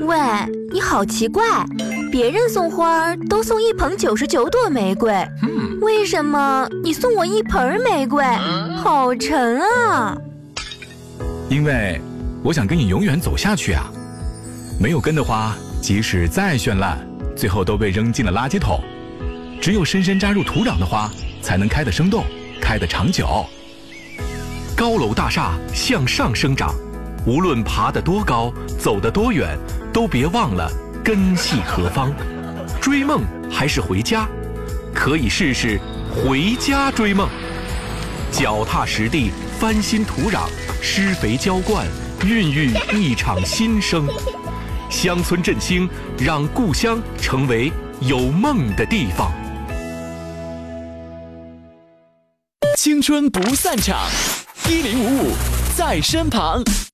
喂，你好奇怪，别人送花都送一捧99朵玫瑰，为什么你送我一盆玫瑰？好沉啊！ 因为我想跟你永远走下去啊。没有根的花，即使再绚烂，最后都被扔进了垃圾桶。只有深深扎入土壤的花，才能开得生动，开得长久。 高楼大厦向上生长，无论爬得多高，走得多远，都别忘了根系何方。追梦还是回家，可以试试回家追梦。脚踏实地，翻新土壤，施肥浇灌，孕育一场新生。乡村振兴，让故乡成为有梦的地方。 青春不散场，1055在身旁。